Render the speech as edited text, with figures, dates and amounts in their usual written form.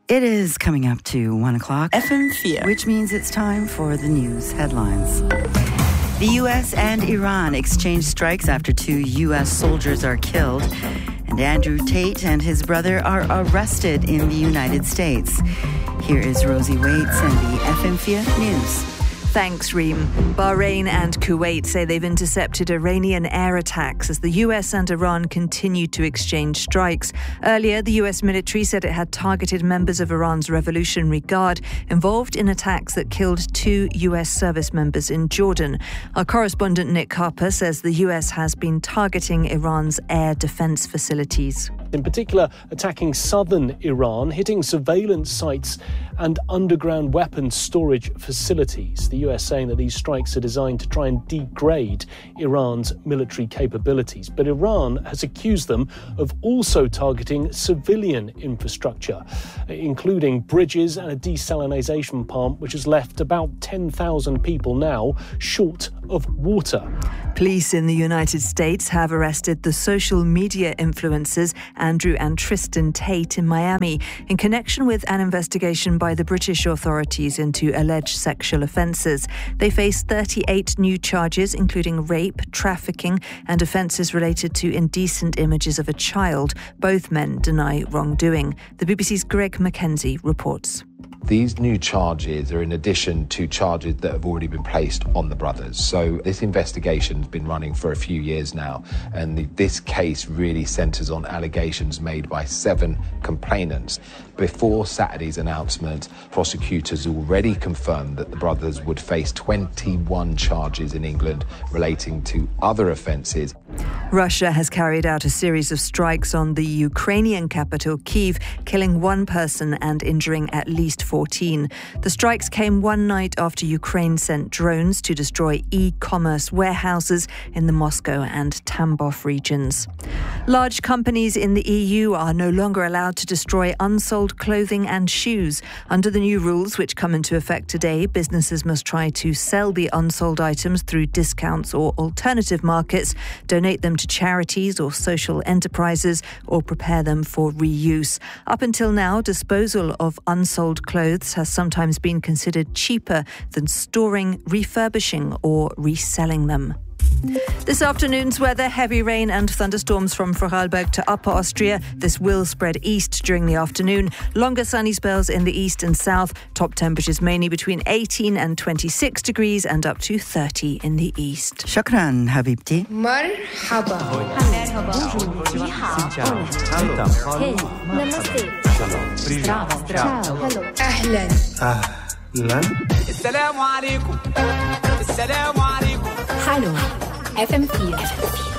It is coming up to 1 o'clock, FM4, which means it's time for the news headlines. The U.S. and Iran exchange strikes after 2 U.S. soldiers are killed. And Andrew Tate and his brother are arrested in the United States. Here is Rosie Waits and the FM4 News. Thanks, Reem. Bahrain and Kuwait say they've intercepted Iranian air attacks as the US and Iran continue to exchange strikes. Earlier, the US military said it had targeted members of Iran's Revolutionary Guard involved in attacks that killed 2 US service members in Jordan. Our correspondent Nick Harper says the US has been targeting Iran's air defense facilities. In particular, attacking southern Iran, hitting surveillance sites and underground weapons storage facilities. The US saying that these strikes are designed to try and degrade Iran's military capabilities. But Iran has accused them of also targeting civilian infrastructure, including bridges and a desalination plant, which has left about 10,000 people now short of water. Police in the United States have arrested the social media influencers Andrew and Tristan Tate in Miami in connection with an investigation by the British authorities into alleged sexual offences. They face 38 new charges, including rape, trafficking and offences related to indecent images of a child. Both men deny wrongdoing. The BBC's Greg Mackenzie reports. These new charges are in addition to charges that have already been placed on the brothers. So this investigation has been running for a few years now, and this case really centres on allegations made by 7 complainants. Before Saturday's announcement, prosecutors already confirmed that the brothers would face 21 charges in England relating to other offences. Russia has carried out a series of strikes on the Ukrainian capital, Kyiv, killing 1 person and injuring at least 14. The strikes came one night after Ukraine sent drones to destroy e-commerce warehouses in the Moscow and Tambov regions. Large companies in the EU are no longer allowed to destroy unsold clothing and shoes. Under the new rules, which come into effect today, businesses must try to sell the unsold items through discounts or alternative markets, donate them to charities or social enterprises, or prepare them for reuse. Up until now, disposal of unsold clothes has sometimes been considered cheaper than storing, refurbishing or reselling them. This afternoon's weather, heavy rain and thunderstorms from Vorarlberg to Upper Austria. This will spread east during the afternoon. Longer sunny spells in the east and south. Top temperatures mainly between 18 and 26 degrees and up to 30 in the east. Shukran, Habibti. Marhaba. Bonjour. Ni hao. Hey. Namaste. Hello. Ahlan. Assalamu alaikum. Assalamu alaikum. Hallo. FM4.